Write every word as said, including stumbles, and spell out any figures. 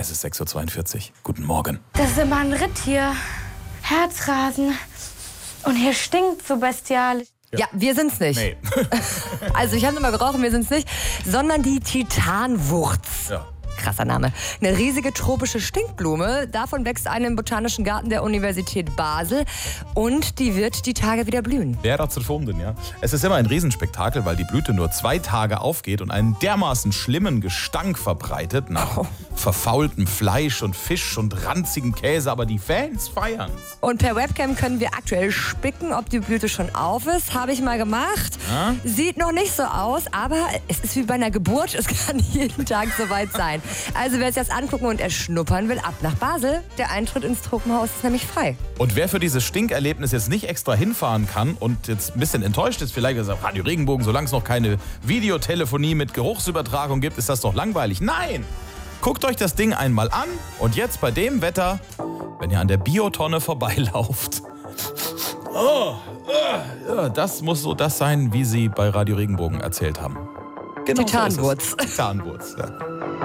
Es ist sechs Uhr zweiundvierzig. Guten Morgen. Das ist immer ein Ritt hier. Herzrasen. Und hier stinkt so bestialisch. Ja, wir sind's nicht. Nee. Also ich habe immer gerochen, wir sind's nicht. Sondern die Titanwurz. Ja. Krasser Name. Eine riesige tropische Stinkblume. Davon wächst eine im Botanischen Garten der Universität Basel. Und die wird die Tage wieder blühen. Wäre zu finden, ja. Es ist immer ein Riesenspektakel, weil die Blüte nur zwei Tage aufgeht und einen dermaßen schlimmen Gestank verbreitet nach Oh. verfaultem Fleisch und Fisch und ranzigem Käse. Aber die Fans feiern's. Und per Webcam können wir aktuell spicken, ob die Blüte schon auf ist. Habe ich mal gemacht. Ja? Sieht noch nicht so aus, aber es ist wie bei einer Geburt. Es kann jeden Tag soweit sein. Also wer sich das angucken und erschnuppern will, ab nach Basel. Der Eintritt ins Tropenhaus ist nämlich frei. Und wer für dieses Stinkerlebnis jetzt nicht extra hinfahren kann und jetzt ein bisschen enttäuscht ist, vielleicht gesagt, Radio Regenbogen, solange es noch keine Videotelefonie mit Geruchsübertragung gibt, ist das doch langweilig. Nein! Guckt euch das Ding einmal an und jetzt bei dem Wetter, wenn ihr an der Biotonne vorbeilauft. Oh, oh, ja, das muss so das sein, wie sie bei Radio Regenbogen erzählt haben. Genau so ist es. Titanwurz. Titanwurz, ja.